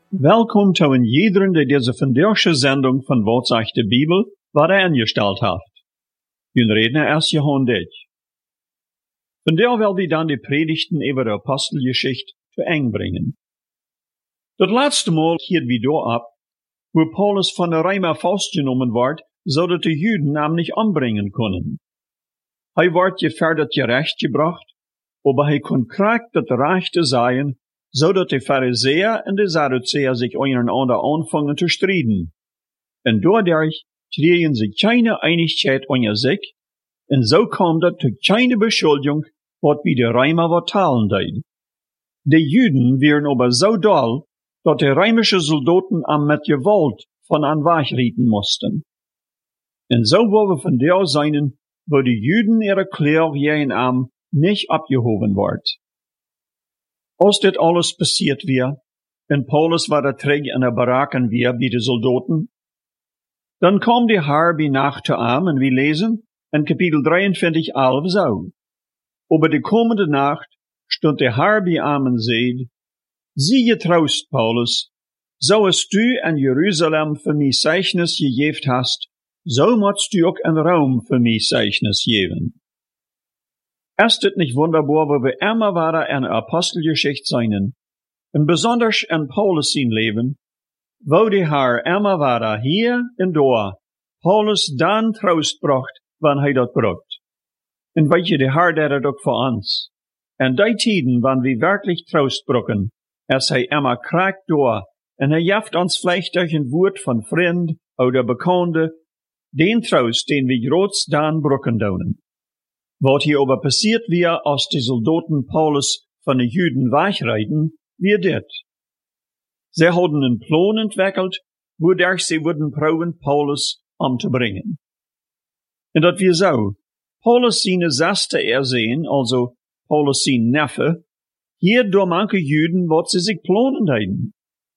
Welkom zu een jederen die deze vandaagse Sendung von Wat sagt de Bibel wat angestellt hat. Hun Redner ist Johann Dich. Vandaag will wir dann die Predigten über die Apostelgeschichte zu eng bringen. Das letzte Mal hielt wir da ab, wo Paulus von der Römer festgenommen ward, so dass die Juden ihn nicht umbringen können. Er ward gefährdet gerechtgebracht, aber er kon krakt das Rechte sein, so dass die Pharisäer und die Sadduzäer sich untereinander anfangen zu streiten. Und dadurch kriegen sie keine Einigkeit unter sich, und so kam das zu keine Beschuldigung, was wie die Römer vertalen deed. Die Juden wären aber so doll, dass die römische Soldaten am mit Gewalt von an wegrieten mussten. Und so wollen wir von der sein, wo die Juden ihre Klär gegen am nicht abgehoben wird. Als dit alles passiert wir, und Paulus war da träg in der Baraken wir bei den Soldaten, dann kam die Herr bei Nacht zu am, und wir lesen in Kapitel 23, 11 so. Aber die kommende Nacht stund der Herr bei am und seid, siehe Trost, Paulus, so es du in Jerusalem für mich Zeichnis gegeben hast, so musst du auch in Rom für mich Zeichnis geben. Ist es nicht wunderbar, wo wir immer wieder in der Apostelgeschichte sein, und besonders in Paulus sein Leben, wo die Herr immer wieder hier und da Paulus dann Trost bracht, wann er das braucht. Und weet je, die Herr dat auch für uns. In die Tiden, wann wir wirklich Trost brauchen, ist er immer krakt da, und er jaft uns vielleicht durch ein Wort von Freund oder Bekannte, den Trost, den wir groß dann brauchen dürfen. Was hier aber passiert wir, als die Soldaten Paulus von den Juden wegreiten, wie dit. Sie hadden einen Plan entwickelt, wodurch sie würden proben, Paulus umzubringen. Und das wir so. Paulus seine Seste ersehen, also Paulus sein Neffe, hier durch manche Juden, was sie sich planen haben.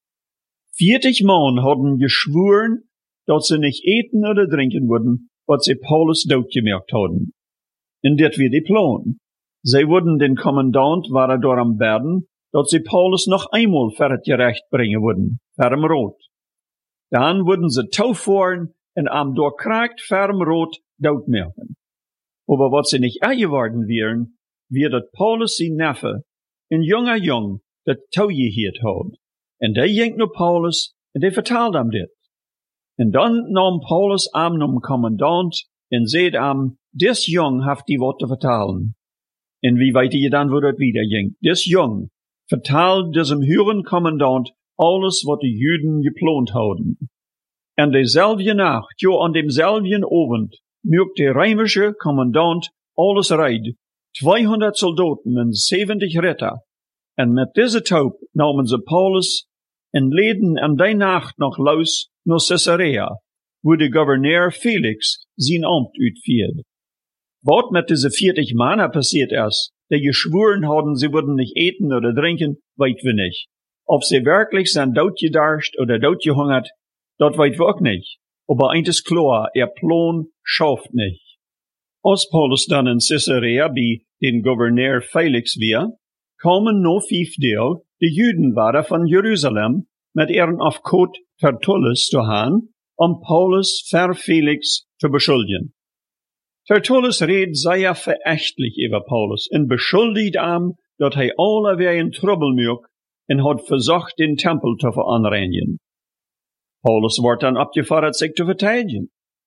40 Mann hadden geschworen, dass sie nicht eten oder trinken würden, was sie Paulus gemerkt hadden. Und das wir die Plan. Sie würden den Kommandant war dort am Berden, dass sie Paulus noch einmal gerecht bringen würden, ferm rot. Dann würden sie taufahren und am durchkragt ferm rot merken. Aber was sie nicht geworden wären, wird dat Paulus sein Neffe, ein junger Jung, dat taugehiert hat. Und der jenkt nur Paulus, und der vertalt am dit. Und dann nahm Paulus am Kommandant, und seht am, des Jung haft die Worte vertalen. Und wie weit ihr dann würdet wieder jenkt? Des Jung vertalt diesem höheren Kommandant alles, was die Juden geplant haben. Und derselbe Nacht, jo an demselben Abend, mögt der römische Kommandant alles reit, 200 Soldaten und 70 Ritter. Und mit dieser Taub nahmen sie Paulus und leden an der Nacht noch los nach Caesarea, wo der Gouverneur Felix sein Amt utführt. Was mit diese 40 Männer passiert ist, die geschworen haben, sie würden nicht eten oder trinken, weit wir nicht. Ob sie wirklich sind gedarscht oder gehungert, das weit wir auch nicht. Aber eins ist klar, ihr Plan schafft nicht. Als Paulus dann in Caesarea bei den Gouverneur Felix war, kamen noch 5 Teil, die Juden waren von Jerusalem, mit ihren Aufkot Tertullus zu haben, Paulus für Felix zu beschuldigen. Tertullus redet sehr verächtlich über Paulus und beschuldigt ihn, dass er allerweil in Trouble mögt und hat versucht, den Tempel zu veranreinigen. Paulus wird dann abgefordert, sich zu verteidigen.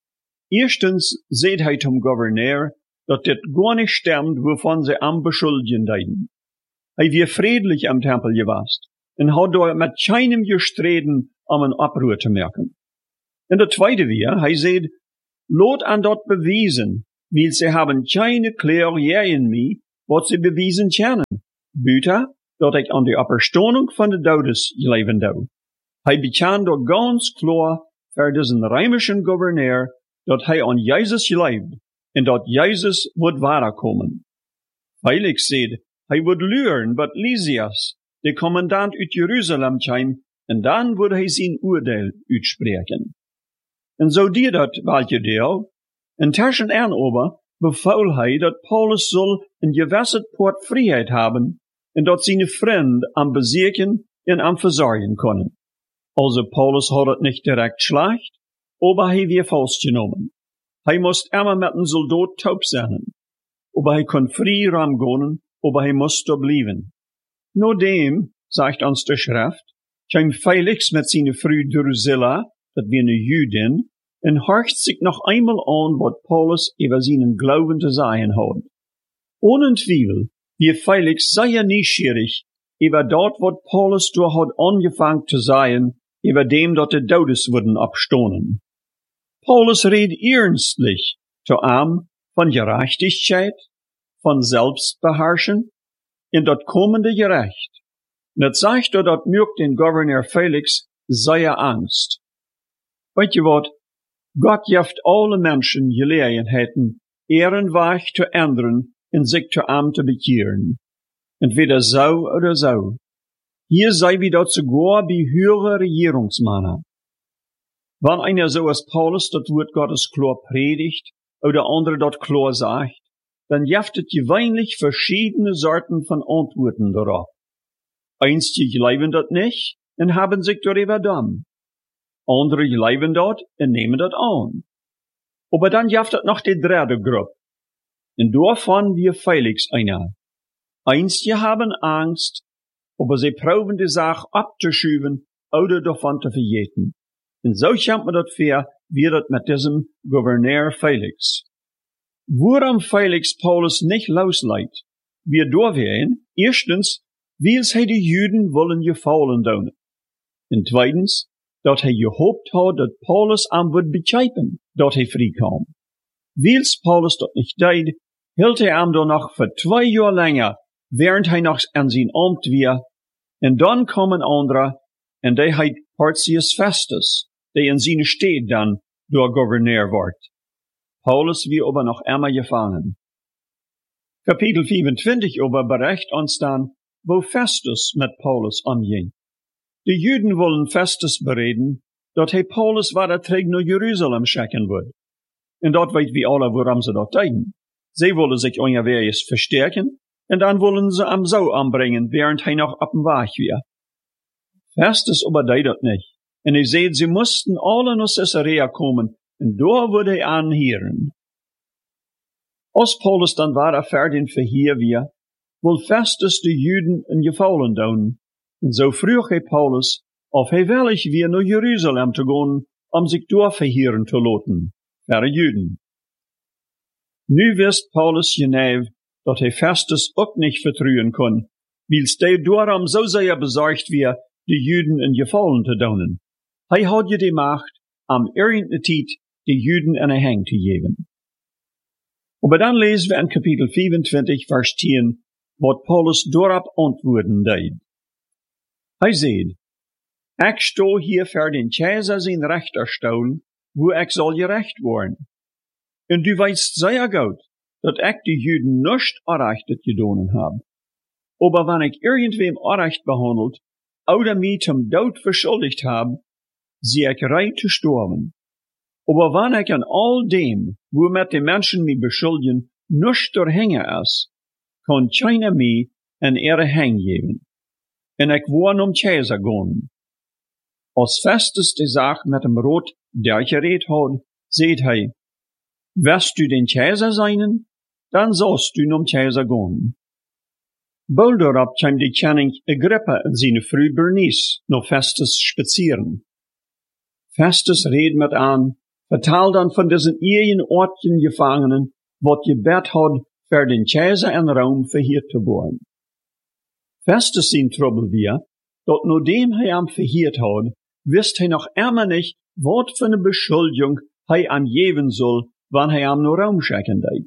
Erstens seht er zum Gouverneur, dass das gar nicht stimmt, wovon sie am beschuldigen deiden. Er war friedlich am Tempel gewesen und hat dort mit keinem gestritten, einen Abruf zu merken. Und der zweite wir, er seht, lot an dort bewiesen, weil sie haben keine Klär gegen mich, was sie bewiesen können. Büter, dass ich an die Auferstehung von den Todes leben darf. Er bekannt dort ganz klar für diesen römischen Gouverneur, dass er an Jesus lebt und dass Jesus wird weiterkommen. Felix seht, er wird lernen, was Lysias, der Kommandant aus Jerusalem, kam, und dann wird er sein Urteil aussprechen. Und so dir dat welche Deal, inzwischen aber befahl er, dass Paulus soll ein gewässert Port Freiheit haben, und dass seine Freunde am Besiegen und am Versorgen können. Also Paulus hat het nicht direkt schlecht, aber hij weer vastgenommen. Hij moest immer met een soldaat taub zijn. Aber hij kon vrij ramgonen, aber hij moest er blijven. Nodem, sagt ons de Schrift, kwam Felix met zijn vrouw Drusilla, dat weer een Jüdin, en horcht sich noch einmal an, wat Paulus über seinen Glauben zu sagen hat. Ohne Zweifel, wie Felix sehr neugierig über dort, wat Paulus durch hat angefangen zu sagen, über dem, dat de Todes würden abstonen. Paulus redet ernstlich zu ihm von Gerechtigkeit, von Selbstbeherrschen, in dat kommende Gerecht. Dat sagt er, dat mögt den Gouverneur Felix sehr Angst. Weet je wat? Gott geeft alle Menschen Gelegenheiten, ihren Weg zu ändern und sich zu ihm zu bekehren. Entweder so oder so. Hier sei wie dort sogar bei höheren Regierungsmännern. Wenn einer so als Paulus das Wort Gottes klar predigt, oder andere dort klar sagt, dann gibt es gewöhnlich verschiedene Sorten von Antworten darauf. Einige glauben das nicht und haben sich darüber dumm. Andere glauben dort und nehmen das an. Aber dann gibt es noch die dritte Gruppe. Und davon wir Felix einer. Einige haben Angst, aber sie proben die Sache abzuschieben oder davon zu vergeten. Und so kommt man das vor, wie das mit diesem Gouverneur Felix. Woran Felix Paulus nicht losleiht, wir durchwehen, erstens, weil sie die Juden wollen gefallen tun. Und zweitens, dat hij gehoopt had dat Paulus aan would begrijpen dat hij vrij kwam. Wils Paulus dat niet deed, hield hij hem dan nog voor 2 jaar langer, während hij nog aan zijn ambt weer. En dan kwam een andere, en die heet Porcius Festus, die in zijn steed dan door gouverneur wordt. Paulus wie aber noch immer gefangen. Kapitel 25 aber bericht ons dan, wo Festus met Paulus omging. De Juden wollen Festus bereden, dat hij Paulus weiter terug naar Jeruzalem schicken wird. En dat weet wie alle, waarom ze dat deden. Sie wollen sich ongeveers verstärken, en dan wollen ze hem zo aanbrengen, während hij nog op een weg weer. Festus aber deed dat niet. En hij zei, sie mussten alle naar Caesarea komen, en daar würde hij aanheren. Als Paulus dan weiter fertig verheer weer, wil Festus de Juden een gevallen doen. En zo vroeg hij Paulus, of hij willig weer naar Jeruzalem te gaan, om zich doorverheren te laten, voor de Juden. Nu wist Paulus genauw, dat hij Festus ook niet vertrouwen kon, wils hij daarom zo zeer bezorgd weer, de Juden een gevallen te doen. Hij had je de macht, om irgendeine tijd de Juden een hang te geven. Maar dan lezen we in kapitel 25, vers 10, wat Paulus daarop antwoorden deed. Hij zei, ik sta hier voor den Keizer zijn rechterstoel, wo ik zal gerecht worden. En du weißt sehr gut, dat ik de Juden nicht Unrechtes gedonen heb. Aber wenn ik irgendwem Unrecht behandelt, oder mich zum Tod verschuldigt heb, zie ik reit te sterben. Aber wenn ik an all dem, womit die Menschen mich beschuldigen, nicht doorhängen is, kann keiner mich in ihre Hang geben. En ik wou om Keizer gaan. Als Festus die Sache met hem Rot durchgeredet had, zei hij, wirst du den Keizer sein, dann sollst du om Keizer gaan. Bald daarop kwam die koning Agrippa en zijn vrouw Bernice naar Festus spazieren. Festus reed met aan, vertaal dan van diesen eigen Ortchen Gefangenen, wat gebed had voor den Keizer en Rom verheerd te worden. Festus zijn trouble weer, dat nadat hij hem verheerd had, wist hij nog immer niet, wat voor een beschuldiging hij hem geven zal, wanneer hij hem naar Rom schicken deed.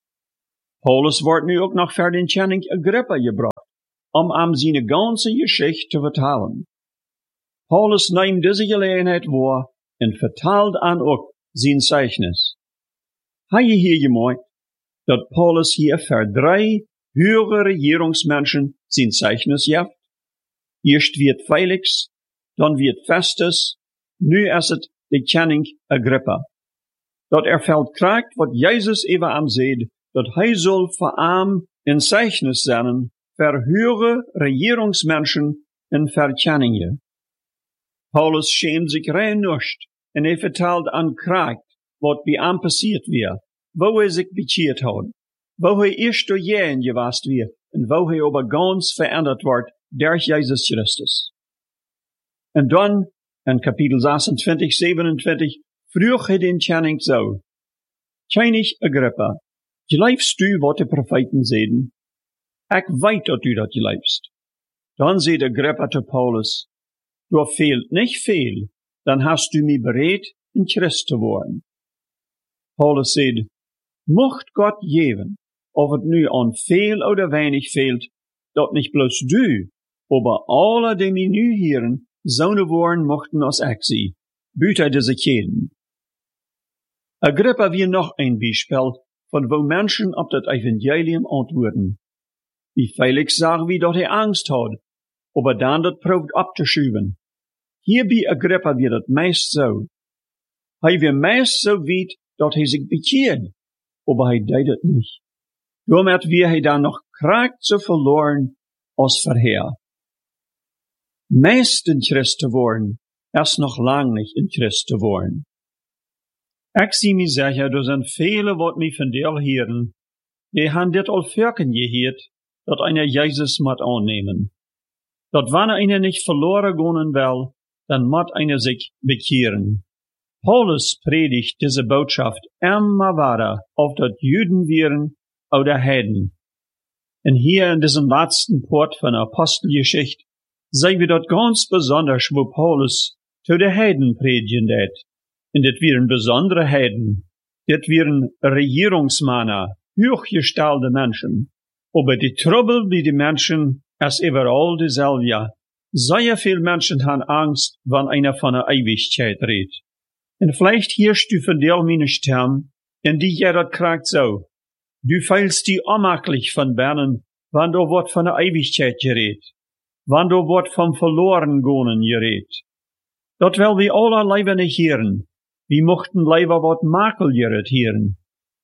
Paulus wordt nu ook nog voor den koning Agrippa gebracht, om hem zijn ganze Geschichte te vertalen. Paulus neemt deze gelegenheid waar en vertaalt aan ook zijn Zeichnis. Hij hier gemerkt, dat Paulus hier voor 3 höhere Regierungsmenschen sein Zeichnis gibt. Erst wird Felix, dann wird Festus, nu ist es der Koning Agrippa. Dat fällt kriegt, wat Jesus über ihm sagt, dat hij soll für ihm ein Zeichnis sein, für höhere Regierungsmenschen und für Koninge. Paulus schämt sich rein nicht, en vertelt an Kracht, wat bij hem passiert weer, wo sich bekeerd hat, wo eerst door jaren gewast weer, en wo aber ganz verändert wordt durch Jesus Christus. En dan, in Kapitel 26, 27, vroeg hij den Tjenning zo, König Agrippa, geloofst du wat de profeten zeiden? Ik weet dat du dat geloofst. Dan zei Agrippa te Paulus, du fehlt nicht viel, dan hast du mich bereid, een Christ te worden. Paulus zei, mocht Gott geven, of het nu aan veel oder weinig fehlt, dat nicht bloß du, aber alle, die mich nu hieren, zouden worden mochten als ik zie, buiten deze keden. Agrippa wie noch ein Beispiel, von wo Menschen op das Evangelium antworten. Wie Felix sagt, wie dort Angst hat, aber dann das probt abzuschieben. Hier bei Agrippa wird das meist so. Hij wird meist so weit, dat hij sich bekeert, aber hij deed het nicht. Damit wird hij dann noch Kraft zu verloren als vorher. Meist ein Christ te worden, erst noch lang nicht ein Christ te worden. Ik zie mij zeggen, er zijn vele wat mij van deel heren, die han dit al verken geheerd, dat einer Jesus mat aannemen. Dat wanneer einer nicht verloren gaan wil, dan moet einer sich bekehren. Paulus predigt diese Botschaft immer weiter, auf dat Juden wären oder Heiden. Und hier in diesem letzten Part von der Apostelgeschichte sehen wir dort ganz besonders, wo Paulus zu den Heiden predigen det. Und das wären besondere Heiden. Das wären Regierungsmänner, hochgestellte Menschen. Aber die Trouble bei den Menschen ist überall dieselbe. Sehr viele Menschen haben Angst, wenn einer von der Ewigkeit redet. Und vielleicht hörst du von dir meine Stimme, und die ja das kriegt so. Du feilst die unmöglich von Bernen, wenn du wort von der Ewigkeit gerät. Wenn du wort vom Verlorengehen gerät. Dat will wir alle Leben nicht hören. Wir mochten lieber wat Makel gerät hören.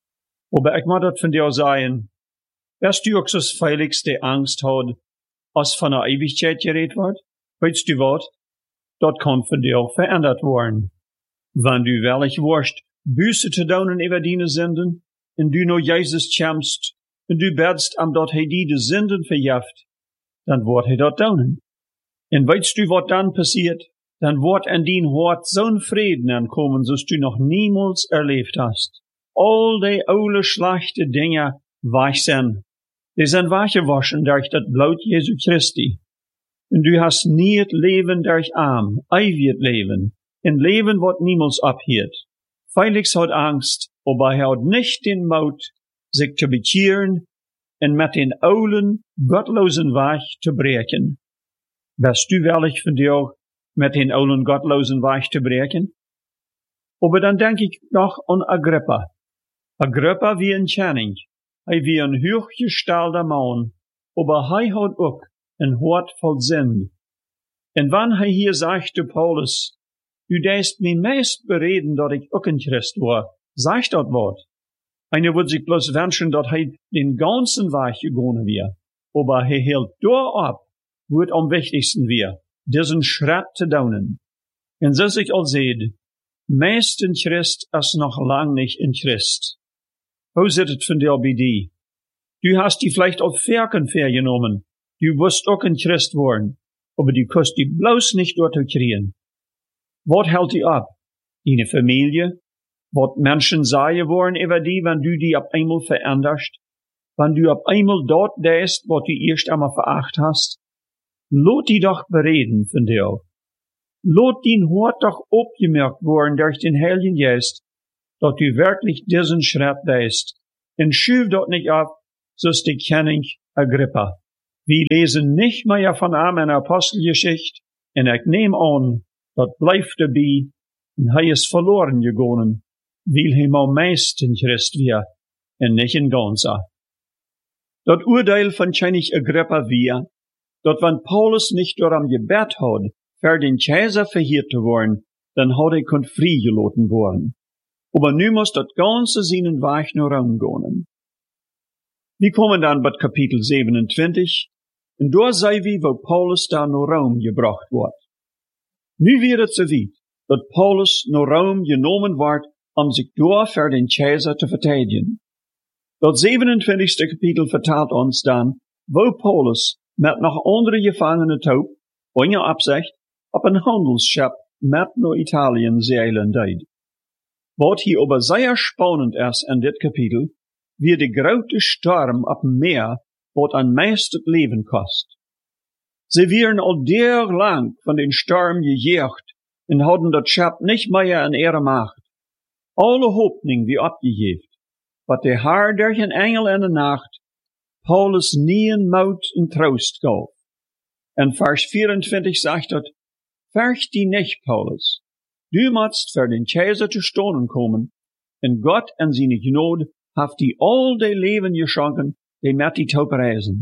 Aber ich muss das von dir sagen, wärst du auch so Felix, der Angst hat, als von der Ewigkeit gerät wird? Weißt du wat? Dat kann von dir auch verändert worden. Wenn du wellig warst, Buße zu tun über deine Sünden, und du nur Jesus kämpfst, und du betst am dort he die Sünden verjaft, dann wird he dort tun. Und weißt du, was dann passiert? Dann wird in dein Hort so'n Frieden ankommen, so du noch niemals erlebt hast. All die alle schlechte Dinge weich sind. Die sind weggewaschen durch das Blut Jesu Christi. Und du hast nie het Leben durch Arm, ewig Leben. Ein Leben, wat niemals abhielt. Felix hat Angst, aber er hat nicht den Mut, sich zu bekehren und mit den oulen, gottlosen Weg zu brechen. Wärst du willig von dir, mit den oulen, gottlosen Weg zu brechen? Aber dann denk ich noch an Agrippa. Agrippa wie ein König, er wie ein hochgestellter Mann, aber er hat auch ein Hort voll Sinn. Und wenn er hier sagt zu Paulus, du deist mich meist bereden, dat ich auch ein Christ war, sagt dat Wort. Einer wird sich bloß wünschen, dat er den ganzen Weg gegangen wäre. Aber er hält da ab, wo es am wichtigsten wäre, diesen Schritt zu tun. Und so sich all seht, meist ein Christ ist noch lang nicht ein Christ. Wo sieht es von dir bei dir? Du hast die vielleicht auf Ferken vergenommen. Du wirst auch ein Christ worden. Aber du kannst die bloß nicht dort kriegen. Was hält die ab? Deine Familie? Was Menschen sagen wollen über die, wenn du die auf einmal veränderst? Wenn du auf einmal dort denkst, was du erst einmal verachtet hast? Lot die doch bereden von dir. Lot dein Hort doch abgemerkt worden durch den Heiligen Geist, dass du wirklich diesen Schritt denkst. Und schüf dort nicht ab, so ist die König Agrippa. Wir lesen nicht mehr von ihm in der Apostelgeschichte, und ich nehme an, dat bleibt dabei, und er ist verloren gegangen, weil er am meisten Christ war, und nicht ein ganzer. Dat Urteil von König Agrippa war, dat wenn Paulus nicht daran gebet hat, für den Kaiser verhiert zu werden, dann hat er freigelassen worden. Aber nu muss dat ganze seinen Weg nur umgehen. Wir kommen dann bei Kapitel 27, und da sei wie, wo Paulus da nach Rom gebracht wird. Nu wird het zoiets dat Paulus naar Rom genomen wordt om zich door voor den Keizer te verdedigen. Dat 27e kapitel vertelt ons dan, wo Paulus met nog andere gevangenen toe, ohne Absicht, op een handelsschip met naar Italien zeilen deed. Wat hier aber sehr spannend is in dit kapitel, wie de grote storm op het meer, wat aan meest het leven kost. Ze waren al der lang van den storm gejaagd en hadden dat schip niet meer in ihre macht. Alle hoopning wie opgegeven, wat de Heer durch een engel in de nacht Paulus nieuwen moed en troost gaf. En vers 24 zegt dat, fürcht die nicht, Paulus. Du musst für den Kaiser zu stonen kommen, en Gott in seine Gnade haft die all de Leben geschonken, die met die te reizen.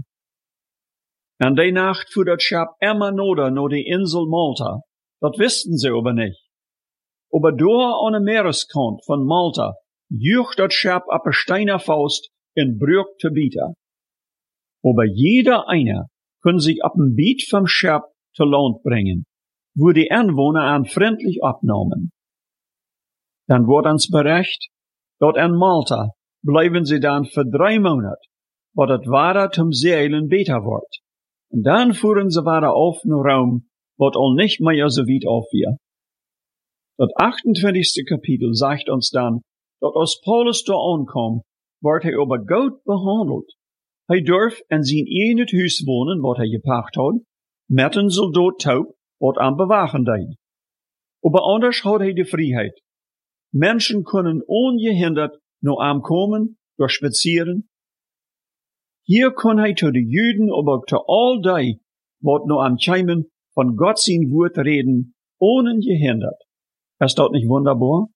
En die Nacht fuhr dat Schip immer noder naar de Insel Malta. Dat wisten sie aber nicht. Aber door aan de Meereskant van Malta jucht dat Schip op een steiner Faust in Brück te bieten. Aber jeder einer kon sich op een Biet vom Schip te Land bringen, wo die Anwohner an freundlich abnahmen. Dann wordt ons bericht, dat in Malta bleiben sie dann für 3 Monate, wat het Wader zum Zeilen beter wordt. En dan fuhren sie weiter auf naar Rom, wat al nicht mehr so weit auf wir. Dat 28. Kapitel sagt uns dann, dat als Paulus da aankwam, wordt hij aber gut behandelt. Hij durft in zijn in het huis wonen, wat hij gepacht had, met een soldaat taub, wat aan bewachen deed. Aber anders had hij de vrijheid. Menschen kunnen ongehinderd naar hem komen, door spazieren. Hier kon hij te de Juden, aber te all die, wat naar hem kwamen, von Gott sein Wort reden, ohne gehindert. Ist das nicht wunderbar?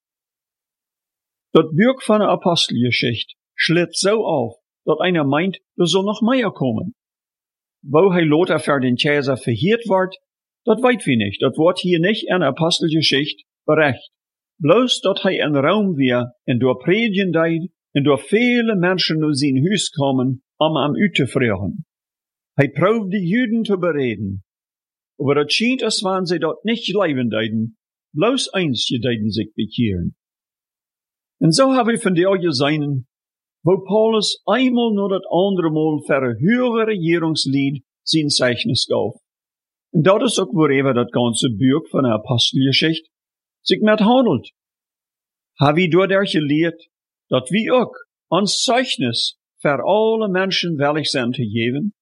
Das Buch von der Apostelgeschichte schlitt so auf, dass einer meint, da soll noch mehr kommen. Wo hij Lothar für den Kaiser verhiert wird, das weit wir nicht. Das wird hier nicht in der Apostelgeschichte bericht. Bloß, dass hij in Rom wir, en door predigen deed, en door viele Menschen naar zijn huis kommen, am uit te vragen. Hij proeft die Juden te bereden. Aber het schijnt, als wann sie dort nicht leben deiden, bloß eins deiden sich bekehren. En so habe ich von der gesehen, wo Paulus einmal nur das andere Mal für ein höhere Regierungslied sein Zeichnis gab. Und das ist auch, worüber das ganze Buch von der Apostelgeschichte sich mit handelt. Habe ich dort gelehrt, dass wir auch uns Zeichnis für alle Menschen willig sind zu geben?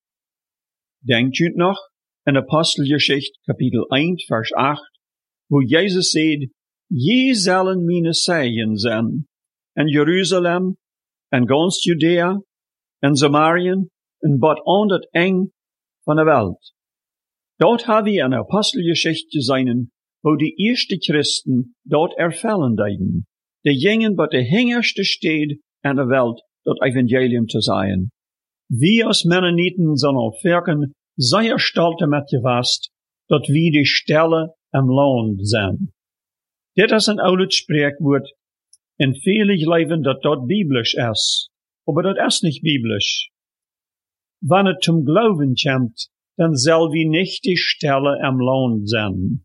Denkt ihr noch? In Apostelgeschichte, Kapitel 1, Vers 8, wo Jesus sagt, je zullen meine Zeugen zijn, in Jeruzalem, en ganz Judea, en Samarien, en bot aan het eng van de Welt. Dort habe ich in Apostelgeschichte gesehen, wo die erste Christen dort erfallen deiden. Die gingen bei der hingerste Stadt in der Welt, dort Evangelium zu sein. Wir als Mennoniten sind auf Werken sehr stolz damit gewast, dat wie die Stelle am Land zijn. Dit is een oude spreekwoord, en viele geloven dat dat biblisch is, aber dat is nicht biblisch. Wann het zum Glauben kommt, dann soll wie nicht die Stelle am Land zijn.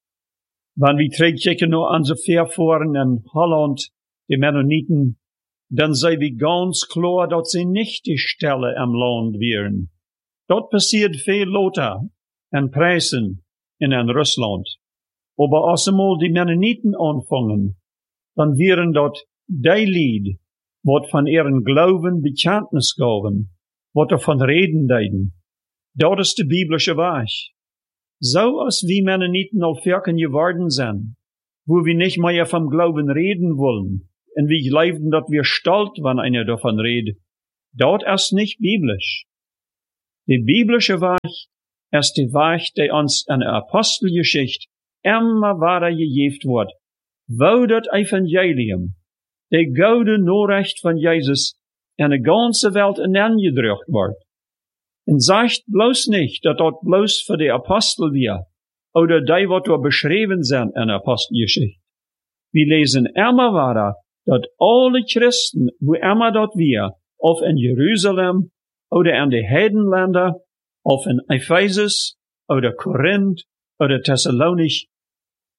Wann wir terugkijken nur an so Verfahren in Holland, die Mennoniten, dann sei wie ganz klar, dat sie nicht die Stelle am Land wären. Dort passiert viel Lothar en Preußen in Russland. Aber als einmal die Mennoniten anfangen, dann wären dort die Lied, wat von ihren Glauben Bekenntnis gaben, wat davon reden deiden. Dat ist die biblische Weg. So als wie Mennoniten auf Werken geworden sind, wo wir nicht mehr vom Glauben reden wollen, und wir glauben, dass wir stolz, wenn einer davon redet, dat ist nicht biblisch. Die biblische Weg ist die Weg, die uns in der Apostelgeschichte immer weiter gegeben wird, wo das Evangelium, die gute Nachricht von Jesus, in der ganzen Welt hineingedrückt wird. Und sagt bloß nicht, dass dort bloß für die Apostel wir, oder die, was dort beschrieben sind in der Apostelgeschichte. Wir lesen immer weiter, dass alle Christen, wo immer dort wir, auf in Jerusalem, oder in die Heidenländer, auf in Ephesus, oder Korinth, oder Thessalonich,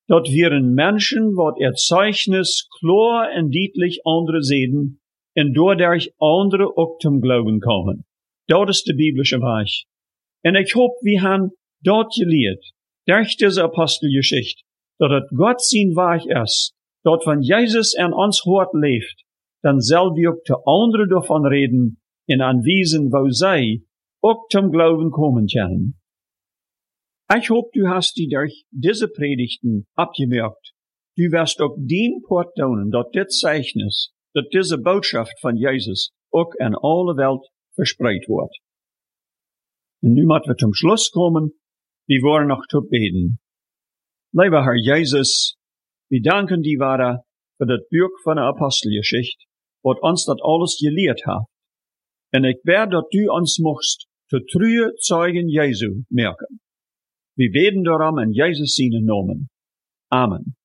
Dort wären Menschen, wat Zeugnis klar en deutlich andere sehen, en doordat andere ook zum Glauben kommen. Dat is de biblische Weg. En ik hoop, we haben dort geleerd, durch diese Apostelgeschichte, dat het Gott sein Weg ist, dat wenn Jesus in ons hart leeft, dann soll wir auch de anderen davon reden en aanwijzen, wo zij ook zum Glauben kommen können. Ich hoop, du hast die durch diese Predigten abgemerkt. Du wirst auch den Port tun, dat dit Zeichnis, dat diese Botschaft von Jesus auch in alle Welt verspreid wordt. En nu moeten we zum Schluss kommen. Wir wollen noch zu beten. Lieber Herr Jesus, wir danken dir weiter für das Buch von der Apostelgeschichte, wat uns das alles gelehrt hat. En ich bete, dass du uns mocht zu treue Zeugen Jesu merken. Wir beten darum in Jesus seinen Namen. Amen.